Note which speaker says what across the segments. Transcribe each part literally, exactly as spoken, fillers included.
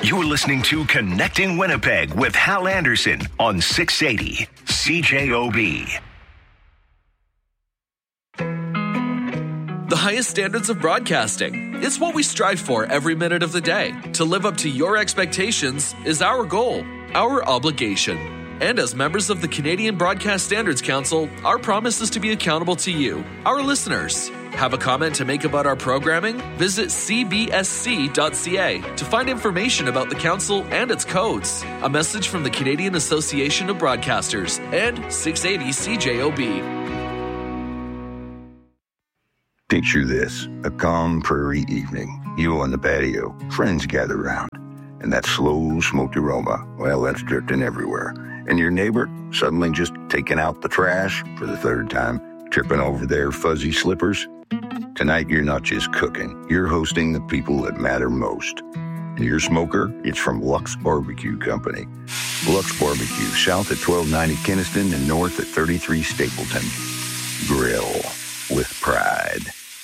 Speaker 1: You're listening to Connecting Winnipeg with Hal Anderson on six eighty C J O B.
Speaker 2: The highest standards of broadcasting. It's what we strive for every minute of the day. To live up to your expectations is our goal, our obligation. And as members of the Canadian Broadcast Standards Council, our promise is to be accountable to you, our listeners. Have a comment to make about our programming? Visit c b s c dot c a to find information about the council and its codes. A message from the Canadian Association of Broadcasters and six eighty C J O B.
Speaker 3: Picture this, a calm prairie evening. You on the patio, friends gather round, and that slow smoked aroma, well, that's drifting everywhere. And your neighbor suddenly just taking out the trash for the third time, tripping over their fuzzy slippers. Tonight, you're not just cooking, you're hosting the people that matter most. And your smoker, it's from Lux Barbecue Company. Lux Barbecue, south at twelve ninety Kinnison and north at thirty-three Stapleton. Grill with pride.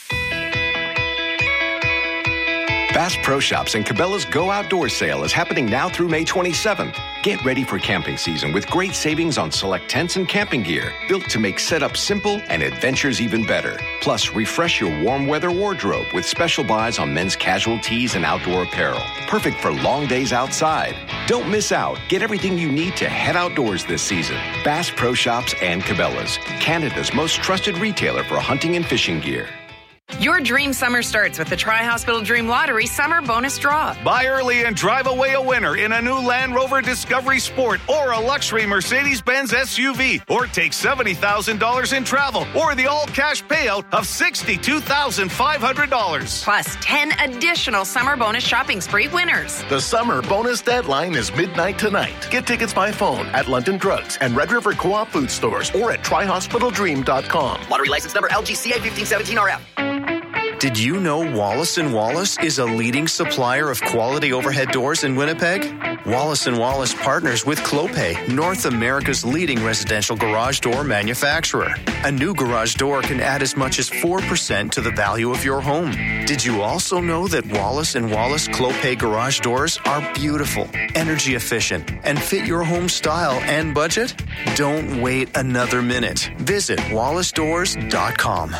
Speaker 4: Bass Pro Shops and Cabela's Go Outdoors sale is happening now through May twenty-seventh. Get ready for camping season with great savings on select tents and camping gear, built to make setup simple and adventures even better. Plus, refresh your warm weather wardrobe with special buys on men's casual tees and outdoor apparel. Perfect for long days outside. Don't miss out. Get everything you need to head outdoors this season. Bass Pro Shops and Cabela's, Canada's most trusted retailer for hunting and fishing gear.
Speaker 5: Your dream summer starts with the Tri-Hospital Dream Lottery Summer Bonus Draw.
Speaker 6: Buy early and drive away a winner in a new Land Rover Discovery Sport or a luxury Mercedes-Benz S U V, or take seventy thousand dollars in travel or the all-cash payout of sixty-two thousand five hundred dollars.
Speaker 5: Plus ten additional summer bonus shopping spree winners.
Speaker 7: The summer bonus deadline is midnight tonight. Get tickets by phone at London Drugs and Red River Co-op food stores or at tri hospital dream dot com.
Speaker 8: Lottery license number L G C A fifteen seventeen R F.
Speaker 9: Did you know Wallace and Wallace is a leading supplier of quality overhead doors in Winnipeg? Wallace and Wallace partners with Clopay, North America's leading residential garage door manufacturer. A new garage door can add as much as four percent to the value of your home. Did you also know that Wallace and Wallace Clopay garage doors are beautiful, energy efficient, and fit your home style and budget? Don't wait another minute. Visit wallace doors dot com.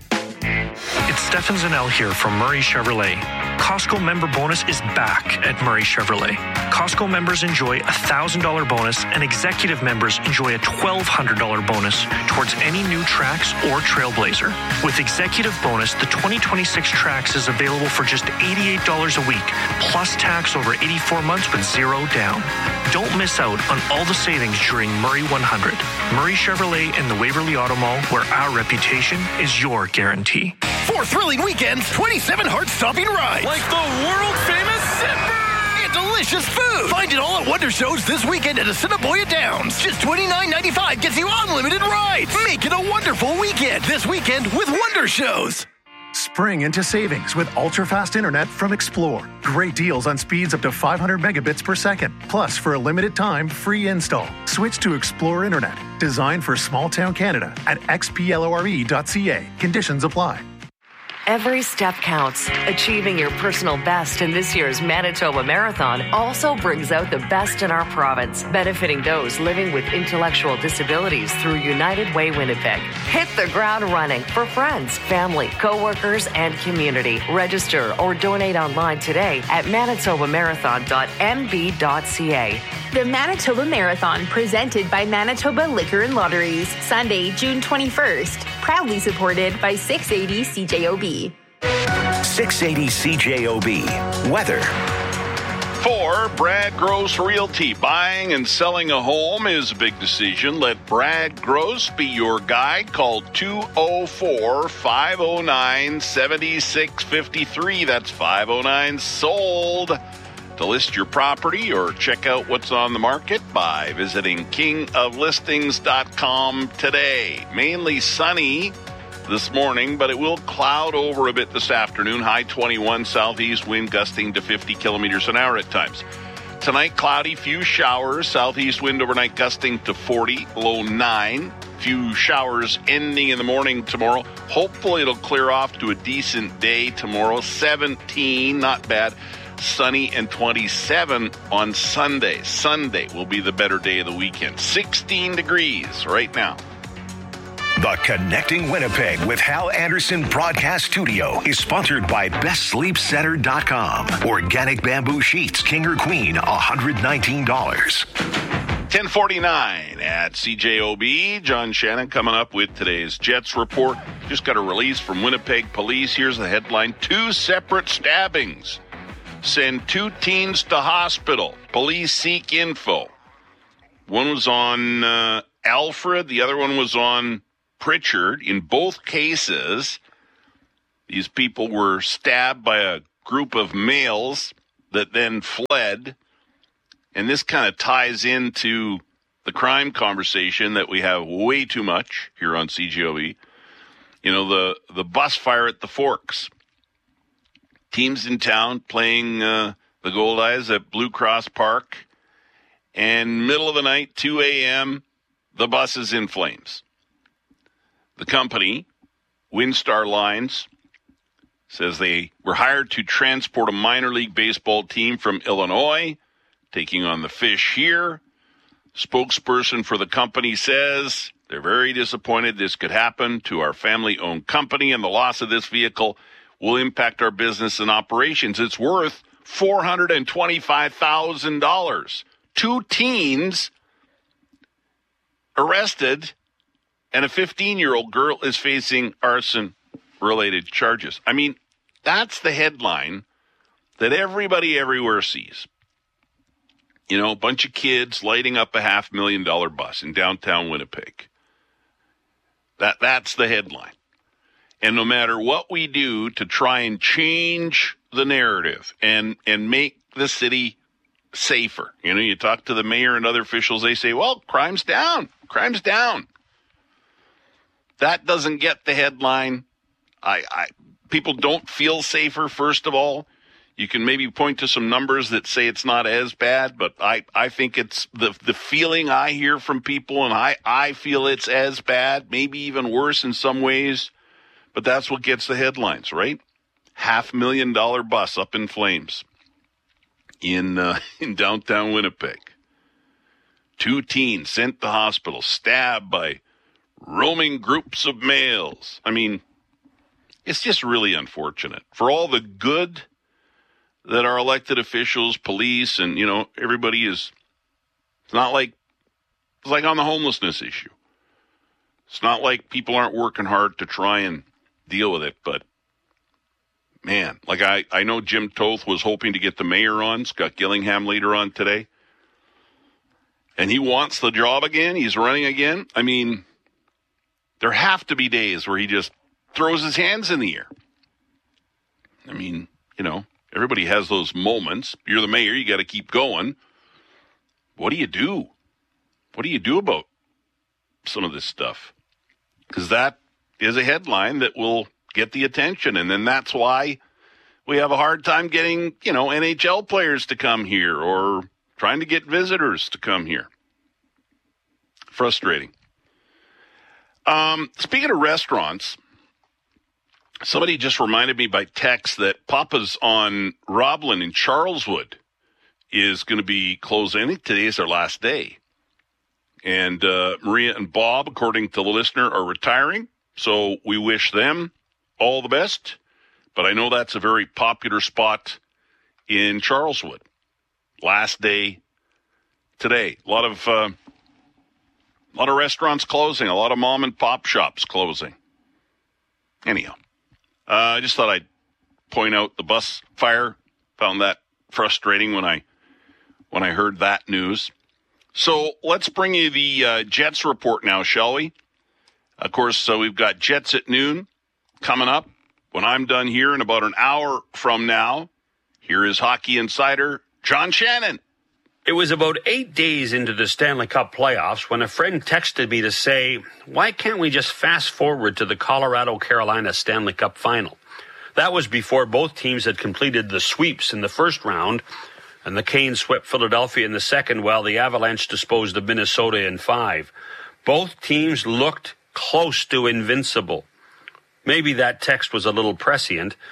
Speaker 10: It's Stefan Zanel here from Murray Chevrolet. Costco member bonus is back at Murray Chevrolet. Costco members enjoy a one thousand dollars bonus and executive members enjoy a twelve hundred dollars bonus towards any new Trax or Trailblazer. With executive bonus, the twenty twenty-six Trax is available for just eighty-eight dollars a week, plus tax over eighty-four months with zero down. Don't miss out on all the savings during Murray one hundred. Murray Chevrolet and the Waverly Auto Mall, where our reputation is your guarantee.
Speaker 11: Four thrilling weekends, twenty-seven heart-stopping rides.
Speaker 12: Like the world-famous Zipper!
Speaker 11: And delicious food. Find it all at Wonder Shows this weekend at Assiniboia Downs. Just twenty-nine ninety-five gets you unlimited rides. Make it a wonderful weekend this weekend with Wonder Shows.
Speaker 13: Spring into savings with ultra-fast internet from Explore. Great deals on speeds up to five hundred megabits per second. Plus, for a limited time, free install. Switch to Explore Internet, designed for small-town Canada at x p l o r e dot c a. Conditions apply.
Speaker 14: Every step counts. Achieving your personal best in this year's Manitoba Marathon also brings out the best in our province, benefiting those living with intellectual disabilities through United Way Winnipeg. Hit the ground running for friends, family, co-workers, and community. Register or donate online today at manitoba marathon dot m b dot c a.
Speaker 15: The Manitoba Marathon, presented by Manitoba Liquor and Lotteries, Sunday, June twenty-first. Proudly supported by six eighty C J O B.
Speaker 1: six eighty C J O B. Weather.
Speaker 16: For Brad Gross Realty, buying and selling a home is a big decision. Let Brad Gross be your guide. Call two oh four, five oh nine, seven six five three. That's five oh nine sold. To list your property or check out what's on the market by visiting king of listings dot com today. Mainly sunny this morning, but it will cloud over a bit this afternoon. High twenty-one, southeast wind gusting to fifty kilometers an hour at times. Tonight, cloudy, few showers. Southeast wind overnight gusting to forty, low nine. Few showers ending in the morning tomorrow. Hopefully it'll clear off to a decent day tomorrow. seventeen, not bad. sunny, and twenty-seven on Sunday. Sunday will be the better day of the weekend. sixteen degrees right now.
Speaker 1: The Connecting Winnipeg with Hal Anderson Broadcast Studio is sponsored by best sleep center dot com. Organic bamboo sheets, king or queen, one hundred nineteen dollars.
Speaker 16: ten forty-nine at C J O B. John Shannon coming up with today's Jets report. Just got a release from Winnipeg Police. Here's the headline. Two separate stabbings send two teens to hospital. Police seek info. One was on uh, Alfred. The other one was on Pritchard. In both cases, these people were stabbed by a group of males that then fled. And this kind of ties into the crime conversation that we have way too much here on C G O E. You know, the, the bus fire at the Forks. Teams in town playing uh, the Goldeyes at Blue Cross Park. And middle of the night, two a.m., the bus is in flames. The company, Windstar Lines, says they were hired to transport a minor league baseball team from Illinois, taking on the Fish here. Spokesperson for the company says they're very disappointed this could happen to our family-owned company, and the loss of this vehicle will impact our business and operations. It's worth four hundred twenty-five thousand dollars. Two teens arrested, and a fifteen-year-old girl is facing arson-related charges. I mean, that's the headline that everybody everywhere sees. You know, a bunch of kids lighting up a half million dollar bus in downtown Winnipeg. That that's the headline. And no matter what we do to try and change the narrative and, and make the city safer, you know, you talk to the mayor and other officials, they say, well, crime's down, crime's down. That doesn't get the headline. I, I people don't feel safer, first of all. You can maybe point to some numbers that say it's not as bad, but I, I think it's the the feeling I hear from people, and I, I feel it's as bad, maybe even worse in some ways, but that's what gets the headlines, right? Half million dollar bus up in flames in uh, in downtown Winnipeg. Two teens sent to hospital, stabbed by roaming groups of males. I mean, it's just really unfortunate. For all the good that our elected officials, police, and, you know, everybody is, it's not like, it's like on the homelessness issue. It's not like people aren't working hard to try and deal with it, but, man, like I, I know Jim Toth was hoping to get the mayor on, Scott Gillingham later on today, and he wants the job again, he's running again. I mean, there have to be days where he just throws his hands in the air. I mean, you know, everybody has those moments. You're the mayor. You got to keep going. What do you do? What do you do about some of this stuff? Because that is a headline that will get the attention. And then that's why we have a hard time getting, you know, N H L players to come here or trying to get visitors to come here. Frustrating. Um, speaking of restaurants, somebody just reminded me by text that Papa's on Roblin in Charleswood is going to be closed. I think today is their last day. And uh, Maria and Bob, according to the listener, are retiring. So we wish them all the best. But I know that's a very popular spot in Charleswood. Last day today. A lot of, uh, a lot of restaurants closing. A lot of mom and pop shops closing. Anyhow. I uh, just thought I'd point out the bus fire. Found that frustrating when I when I heard that news. So let's bring you the uh, Jets report now, shall we? Of course, so we've got Jets at noon coming up. When I'm done here in about an hour from now, here is Hockey Insider John Shannon.
Speaker 17: It was about eight days into the Stanley Cup playoffs when a friend texted me to say, why can't we just fast forward to the Colorado-Carolina Stanley Cup final? That was before both teams had completed the sweeps in the first round, and the Canes swept Philadelphia in the second, while the Avalanche disposed of Minnesota in five. Both teams looked close to invincible. Maybe that text was a little prescient.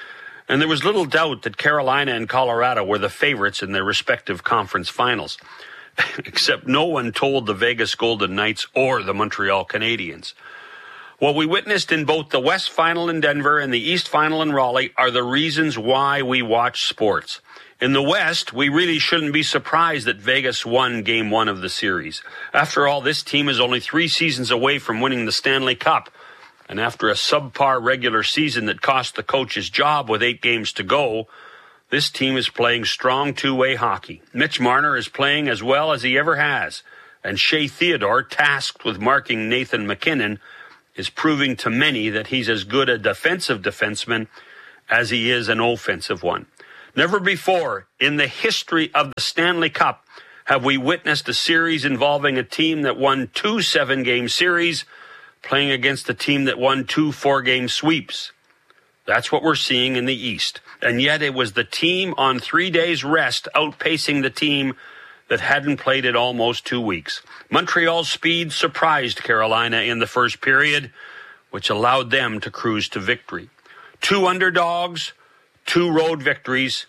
Speaker 17: And there was little doubt that Carolina and Colorado were the favorites in their respective conference finals. Except no one told the Vegas Golden Knights or the Montreal Canadiens. What we witnessed in both the West Final in Denver and the East Final in Raleigh are the reasons why we watch sports. In the West, we really shouldn't be surprised that Vegas won Game one of the series. After all, this team is only three seasons away from winning the Stanley Cup. And after a subpar regular season that cost the coach his job with eight games to go, this team is playing strong two-way hockey. Mitch Marner is playing as well as he ever has. And Shea Theodore, tasked with marking Nathan MacKinnon, is proving to many that he's as good a defensive defenseman as he is an offensive one. Never before in the history of the Stanley Cup have we witnessed a series involving a team that won two seven-game series playing against a team that won two four-game sweeps. That's what we're seeing in the East. And yet it was the team on three days rest outpacing the team that hadn't played in almost two weeks. Montreal's speed surprised Carolina in the first period, which allowed them to cruise to victory. Two underdogs, two road victories.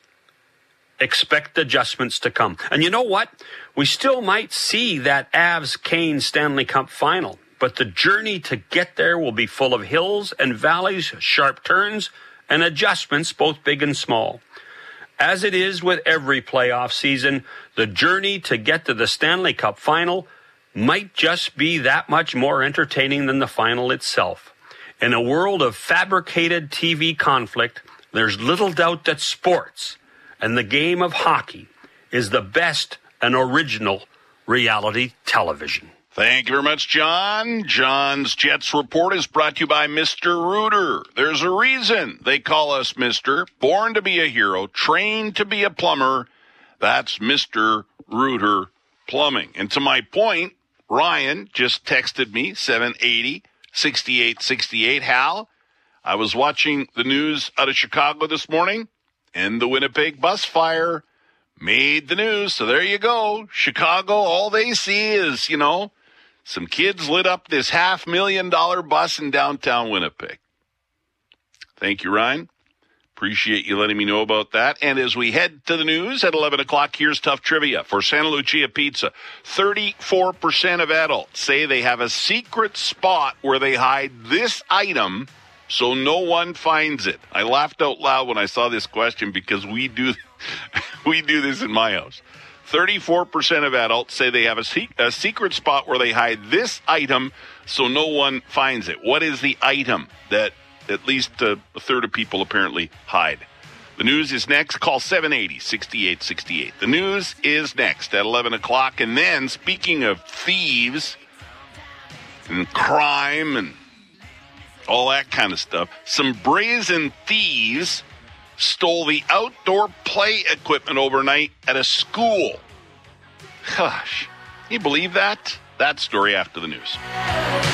Speaker 17: Expect adjustments to come. And you know what? We still might see that Avs-Kane Stanley Cup final. But the journey to get there will be full of hills and valleys, sharp turns, and adjustments, both big and small. As it is with every playoff season, the journey to get to the Stanley Cup final might just be that much more entertaining than the final itself. In a world of fabricated T V conflict, there's little doubt that sports and the game of hockey is the best and original reality television.
Speaker 16: Thank you very much, John. John's Jets Report is brought to you by Mister Rooter. There's a reason they call us Mister Born to be a hero, trained to be a plumber. That's Mister Rooter Plumbing. And to my point, Ryan just texted me, seven eighty, sixty-eight sixty-eight. Hal, I was watching the news out of Chicago this morning, and the Winnipeg bus fire made the news. So there you go. Chicago, all they see is, you know, some kids lit up this half million dollar bus in downtown Winnipeg. Thank you, Ryan. Appreciate you letting me know about that. And as we head to the news at eleven o'clock, here's tough trivia for Santa Lucia Pizza. thirty-four percent of adults say they have a secret spot where they hide this item so no one finds it. I laughed out loud when I saw this question because we do, we do this in my house. thirty-four percent of adults say they have a, se- a secret spot where they hide this item so no one finds it. What is the item that at least uh, a third of people apparently hide? The news is next. Call seven eighty, sixty-eight sixty-eight. The news is next at eleven o'clock. And then, speaking of thieves and crime and all that kind of stuff, some brazen thieves stole the outdoor play equipment overnight at a school. Gosh, can you believe that? That story after the news.